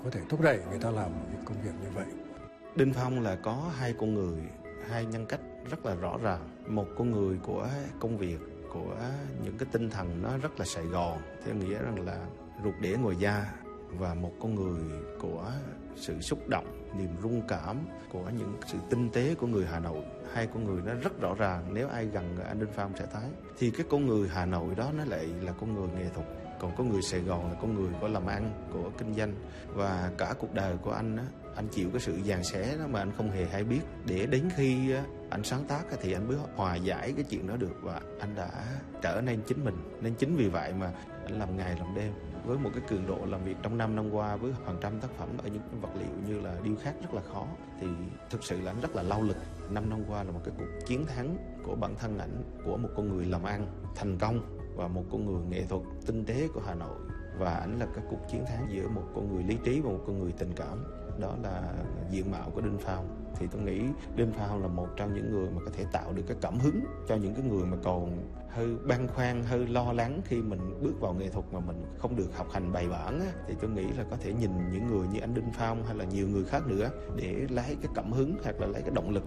có thể thúc đẩy người ta làm một cái công việc như vậy. Đinh Phong là có hai con người, hai nhân cách rất là rõ ràng. Một con người của công việc, của những cái tinh thần nó rất là Sài Gòn, theo nghĩa rằng là ruột đĩa ngồi da, và một con người của sự xúc động, niềm rung cảm, của những sự tinh tế của người Hà Nội. Hai con người nó rất rõ ràng, nếu ai gần anh Đinh Phong sẽ thấy. Thì cái con người Hà Nội đó nó lại là con người nghệ thuật, còn con người Sài Gòn là con người của làm ăn, của kinh doanh. Và cả cuộc đời của anh á, anh chịu cái sự dàn xẻ đó mà anh không hề hay biết, để đến khi anh sáng tác thì anh mới hòa giải cái chuyện đó được, và anh đã trở nên chính mình. Nên chính vì vậy mà anh làm ngày làm đêm, với một cái cường độ làm việc trong 5 năm qua với hàng trăm tác phẩm ở những vật liệu như là điêu khắc rất là khó, thì thực sự là anh rất là lao lực. 5 năm qua là một cái cuộc chiến thắng của bản thân ảnh, của một con người làm ăn thành công và một con người nghệ thuật tinh tế của Hà Nội. Và ảnh là cái cuộc chiến thắng giữa một con người lý trí và một con người tình cảm. Đó là diện mạo của Đinh Phong. Thì tôi nghĩ Đinh Phong là một trong những người mà có thể tạo được cái cảm hứng cho những cái người mà còn hơi băn khoăn, hơi lo lắng khi mình bước vào nghệ thuật mà mình không được học hành bài bản á. Thì tôi nghĩ là có thể nhìn những người như anh Đinh Phong hay là nhiều người khác nữa để lấy cái cảm hứng hoặc là lấy cái động lực.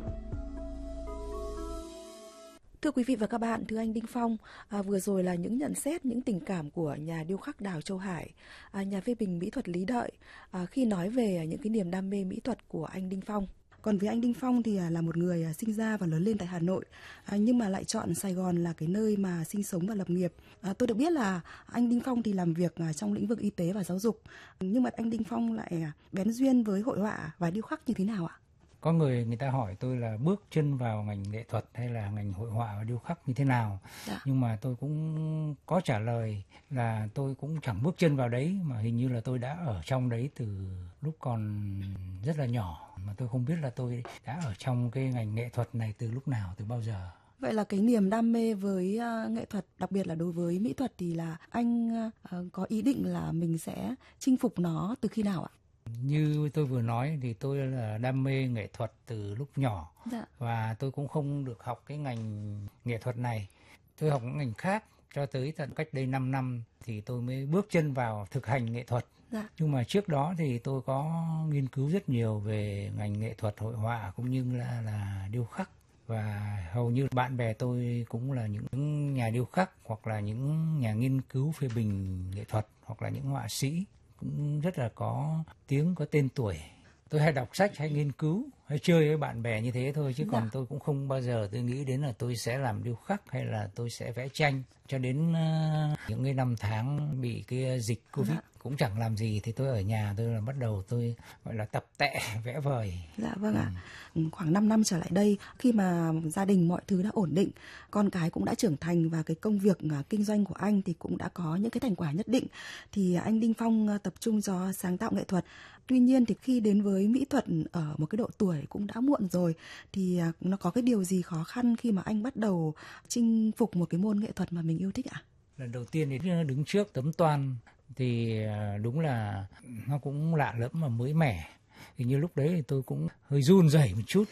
Thưa quý vị và các bạn, thưa anh Đinh Phong, vừa rồi là những nhận xét, những tình cảm của nhà điêu khắc Đào Châu Hải, nhà phê bình mỹ thuật Lý Đợi, khi nói về những cái niềm đam mê mỹ thuật của anh Đinh Phong. Còn với anh Đinh Phong thì là một người sinh ra và lớn lên tại Hà Nội, nhưng mà lại chọn Sài Gòn là cái nơi mà sinh sống và lập nghiệp. Tôi được biết là anh Đinh Phong thì làm việc trong lĩnh vực y tế và giáo dục, nhưng mà anh Đinh Phong lại bén duyên với hội họa và điêu khắc như thế nào ạ? Có người ta hỏi tôi là bước chân vào ngành nghệ thuật hay là ngành hội họa và điêu khắc như thế nào. Nhưng mà tôi cũng có trả lời là tôi cũng chẳng bước chân vào đấy, mà hình như là tôi đã ở trong đấy từ lúc còn rất là nhỏ, mà tôi không biết là tôi đã ở trong cái ngành nghệ thuật này từ lúc nào, từ bao giờ. Vậy là cái niềm đam mê với nghệ thuật, đặc biệt là đối với mỹ thuật, thì là anh có ý định là mình sẽ chinh phục nó từ khi nào ạ? Như tôi vừa nói thì tôi là đam mê nghệ thuật từ lúc nhỏ. Và tôi cũng không được học cái ngành nghệ thuật này. Tôi học những ngành khác cho tới tận cách đây 5 năm thì tôi mới bước chân vào thực hành nghệ thuật. Nhưng mà trước đó thì tôi có nghiên cứu rất nhiều về ngành nghệ thuật hội họa cũng như là điêu khắc. Và hầu như bạn bè tôi cũng là những nhà điêu khắc hoặc là những nhà nghiên cứu phê bình nghệ thuật hoặc là những họa sĩ cũng rất là có tiếng, có tên tuổi. Tôi hay đọc sách, hay nghiên cứu, hay chơi với bạn bè như thế thôi, chứ còn tôi cũng không bao giờ tôi nghĩ đến là tôi sẽ làm điêu khắc hay là tôi sẽ vẽ tranh. Cho đến những cái năm tháng bị cái dịch Covid cũng chẳng làm gì, thì tôi ở nhà tôi là bắt đầu tôi gọi là tập tẹ vẽ vời. Dạ vâng ạ. Khoảng 5 năm trở lại đây, khi mà gia đình mọi thứ đã ổn định, con cái cũng đã trưởng thành và cái công việc kinh doanh của anh thì cũng đã có những cái thành quả nhất định, thì anh Đinh Phong tập trung cho sáng tạo nghệ thuật. Tuy nhiên thì khi đến với mỹ thuật ở một cái độ tuổi cũng đã muộn rồi, thì nó có cái điều gì khó khăn khi mà anh bắt đầu chinh phục một cái môn nghệ thuật mà mình yêu thích ạ? Lần đầu tiên thì đứng trước tấm toan thì đúng là nó cũng lạ lẫm và mới mẻ. Thì như lúc đấy thì tôi cũng hơi run rẩy một chút,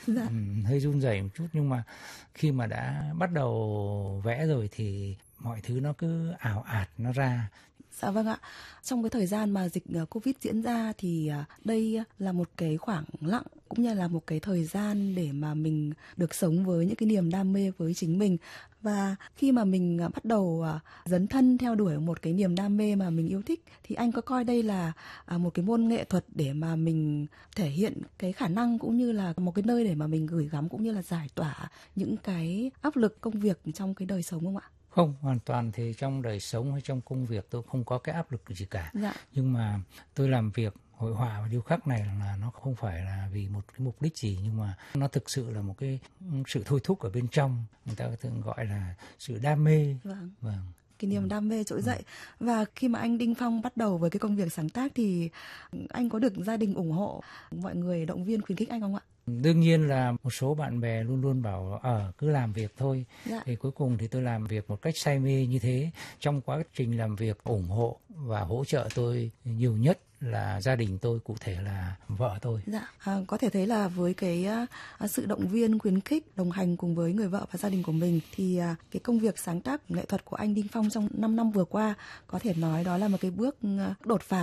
nhưng mà khi mà đã bắt đầu vẽ rồi thì mọi thứ nó cứ ảo ạt nó ra. Dạ vâng ạ. Trong cái thời gian mà dịch Covid diễn ra thì đây là một cái khoảng lặng cũng như là một cái thời gian để mà mình được sống với những cái niềm đam mê với chính mình. Và khi mà mình bắt đầu dấn thân theo đuổi một cái niềm đam mê mà mình yêu thích, thì anh có coi đây là một cái môn nghệ thuật để mà mình thể hiện cái khả năng cũng như là một cái nơi để mà mình gửi gắm cũng như là giải tỏa những cái áp lực công việc trong cái đời sống không ạ? Không, hoàn toàn thì trong đời sống hay trong công việc tôi không có cái áp lực gì cả. Nhưng mà tôi làm việc hội họa và điêu khắc này là nó không phải là vì một cái mục đích gì, nhưng mà nó thực sự là một cái sự thôi thúc ở bên trong, người ta thường gọi là sự đam mê. Vâng. Cái niềm đam mê trỗi dậy. Và khi mà anh Đinh Phong bắt đầu với cái công việc sáng tác thì anh có được gia đình ủng hộ, mọi người động viên khuyến khích anh không ạ? Đương nhiên là một số bạn bè luôn luôn bảo cứ làm việc thôi. Thì cuối cùng thì tôi làm việc một cách say mê như thế. Trong quá trình làm việc ủng hộ và hỗ trợ tôi nhiều nhất là gia đình tôi, cụ thể là vợ tôi. Có thể thấy là với cái sự động viên, khuyến khích, đồng hành cùng với người vợ và gia đình của mình, thì cái công việc sáng tác nghệ thuật của anh Đinh Phong trong 5 năm vừa qua có thể nói đó là một cái bước đột phá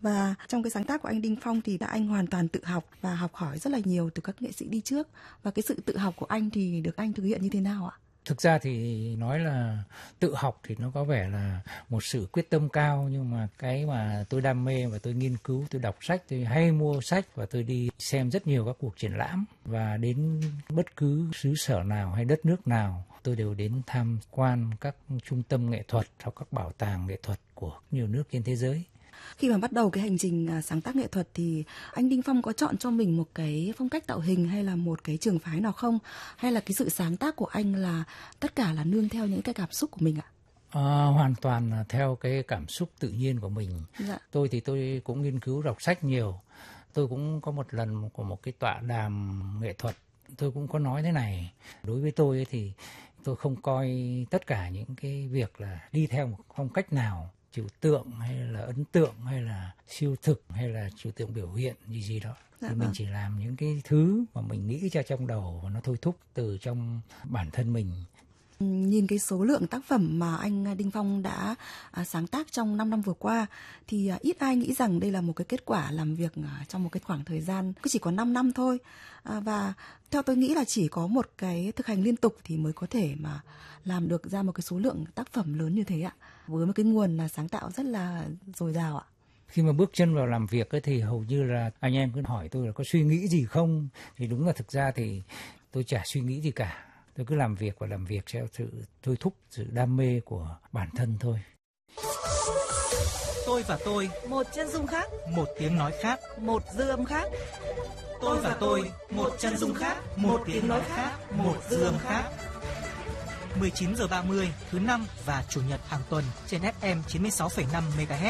Và trong cái sáng tác của anh Đinh Phong thì anh hoàn toàn tự học và học hỏi rất là nhiều từ các nghệ sĩ đi trước. Và cái sự tự học của anh thì được anh thực hiện như thế nào ạ? Thực ra thì nói là tự học thì nó có vẻ là một sự quyết tâm cao, nhưng mà cái mà tôi đam mê và tôi nghiên cứu, tôi đọc sách, tôi hay mua sách và tôi đi xem rất nhiều các cuộc triển lãm, và đến bất cứ xứ sở nào hay đất nước nào tôi đều đến tham quan các trung tâm nghệ thuật hoặc các bảo tàng nghệ thuật của nhiều nước trên thế giới. Khi mà bắt đầu cái hành trình sáng tác nghệ thuật thì anh Đinh Phong có chọn cho mình một cái phong cách tạo hình hay là một cái trường phái nào không? Hay là cái sự sáng tác của anh là tất cả là nương theo những cái cảm xúc của mình ạ? Hoàn toàn là theo cái cảm xúc tự nhiên của mình. Dạ. Tôi thì tôi cũng nghiên cứu đọc sách nhiều. Tôi cũng có một lần của một cái tọa đàm nghệ thuật, tôi cũng có nói thế này. Đối với tôi thì tôi không coi tất cả những cái việc là đi theo một phong cách nào, trừu tượng hay là ấn tượng hay là siêu thực hay là trừu tượng biểu hiện gì đó. Dạ, thì mình chỉ làm những cái thứ mà mình nghĩ ra trong đầu và nó thôi thúc từ trong bản thân mình. Nhìn cái số lượng tác phẩm mà anh Đinh Phong đã sáng tác trong 5 năm vừa qua thì ít ai nghĩ rằng đây là một cái kết quả làm việc trong một cái khoảng thời gian cứ chỉ có 5 năm thôi. Và theo tôi nghĩ là chỉ có một cái thực hành liên tục thì mới có thể mà làm được ra một cái số lượng tác phẩm lớn như thế ạ. Với một cái nguồn sáng tạo rất là dồi dào ạ. Khi mà bước chân vào làm việc ấy, thì hầu như là anh em cứ hỏi tôi là có suy nghĩ gì không. Thì đúng là thực ra thì tôi chả suy nghĩ gì cả. Tôi cứ làm việc và làm việc theo sự thôi thúc, sự đam mê của bản thân thôi. Tôi và tôi, một chân dung khác, một tiếng nói khác, một dư âm khác. Tôi và tôi, một chân dung khác, một tiếng nói khác, một dư âm khác. 19h30 thứ năm và chủ nhật hàng tuần trên FM 96,5 MHz.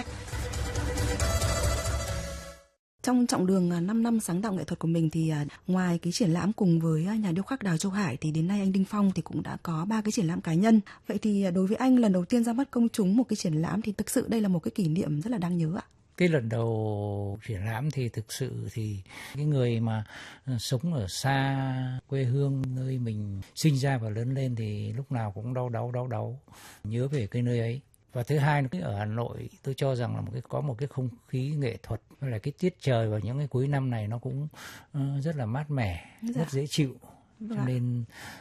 Trong chặng đường 5 năm sáng tạo nghệ thuật của mình thì ngoài cái triển lãm cùng với nhà điêu khắc Đào Châu Hải thì đến nay anh Đinh Phong thì cũng đã có 3 cái triển lãm cá nhân. Vậy thì đối với anh lần đầu tiên ra mắt công chúng một cái triển lãm thì thực sự đây là một cái kỷ niệm rất là đáng nhớ ạ. Cái lần đầu triển lãm thì thực sự thì cái người mà sống ở xa quê hương nơi mình sinh ra và lớn lên thì lúc nào cũng đau nhớ về cái nơi ấy. Và thứ hai là ở Hà Nội tôi cho rằng là có một cái không khí nghệ thuật, với lại cái tiết trời vào những cái cuối năm này nó cũng rất là mát mẻ, rất dễ chịu. Cho nên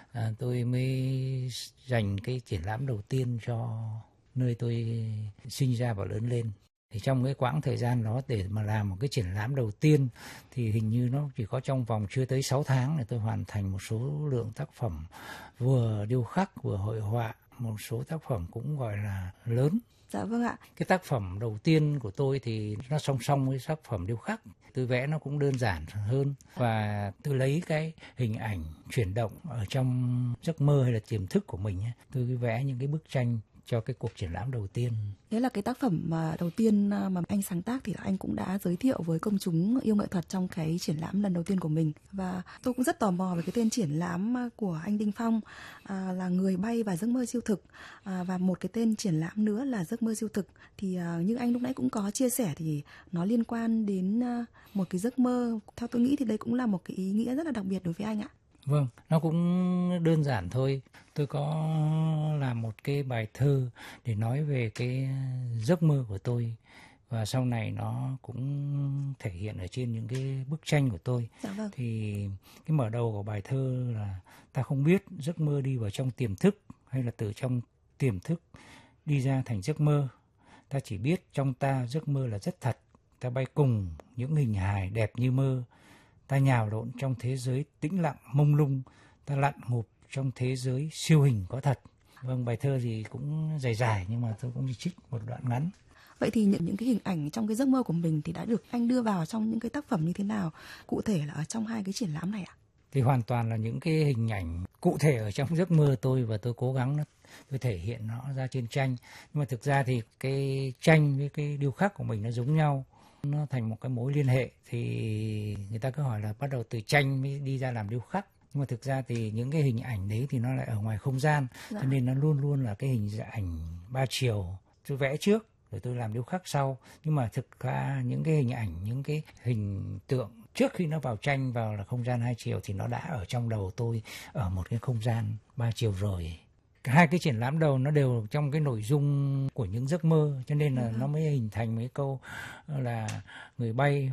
tôi mới dành cái triển lãm đầu tiên cho nơi tôi sinh ra và lớn lên. Thì trong cái quãng thời gian đó để mà làm một cái triển lãm đầu tiên thì hình như nó chỉ có trong vòng chưa tới 6 tháng để tôi hoàn thành một số lượng tác phẩm vừa điêu khắc vừa hội họa, một số tác phẩm cũng gọi là lớn. Dạ vâng ạ. Cái tác phẩm đầu tiên của tôi thì nó song song với tác phẩm điêu khắc. Tôi vẽ nó cũng đơn giản hơn và tôi lấy cái hình ảnh chuyển động ở trong giấc mơ hay là tiềm thức của mình. Tôi vẽ những cái bức tranh cho cái cuộc triển lãm đầu tiên. Đấy là cái tác phẩm đầu tiên mà anh sáng tác thì anh cũng đã giới thiệu với công chúng yêu nghệ thuật trong cái triển lãm lần đầu tiên của mình. Và tôi cũng rất tò mò về cái tên triển lãm của anh Đinh Phong là Người bay và giấc mơ siêu thực, và một cái tên triển lãm nữa là Giấc mơ siêu thực. Thì như anh lúc nãy cũng có chia sẻ thì nó liên quan đến một cái giấc mơ. Theo tôi nghĩ thì đây cũng là một cái ý nghĩa rất là đặc biệt đối với anh ạ. Vâng, nó cũng đơn giản thôi. Tôi có làm một cái bài thơ để nói về cái giấc mơ của tôi. Và sau này nó cũng thể hiện ở trên những cái bức tranh của tôi. Dạ vâng. Thì cái mở đầu của bài thơ là: ta không biết giấc mơ đi vào trong tiềm thức hay là từ trong tiềm thức đi ra thành giấc mơ. Ta chỉ biết trong ta giấc mơ là rất thật. Ta bay cùng những hình hài đẹp như mơ. Ta nhào lộn trong thế giới tĩnh lặng mông lung. Ta lặn ngụp trong thế giới siêu hình có thật. Vâng, bài thơ thì cũng dài nhưng mà tôi cũng chỉ trích một đoạn ngắn. Vậy thì những cái hình ảnh trong cái giấc mơ của mình thì đã được anh đưa vào trong những cái tác phẩm như thế nào? Cụ thể là ở trong hai cái triển lãm này ạ? Thì hoàn toàn là những cái hình ảnh cụ thể ở trong giấc mơ tôi, và tôi cố gắng tôi thể hiện nó ra trên tranh. Nhưng mà thực ra thì cái tranh với cái điêu khắc của mình nó giống nhau. Nó thành một cái mối liên hệ. Thì người ta cứ hỏi là bắt đầu từ tranh mới đi ra làm điêu khắc. Nhưng mà thực ra thì những cái hình ảnh đấy thì nó lại ở ngoài không gian. Cho nên nó luôn luôn là cái hình ảnh 3 chiều. Tôi vẽ trước rồi tôi làm điêu khắc sau. Nhưng mà thực ra những cái hình ảnh, những cái hình tượng trước khi nó vào tranh, vào là không gian 2 chiều thì nó đã ở trong đầu tôi ở một cái không gian 3 chiều rồi. hai cái triển lãm đầu nó đều trong cái nội dung của những giấc mơ, cho nên là nó mới hình thành mấy câu là người bay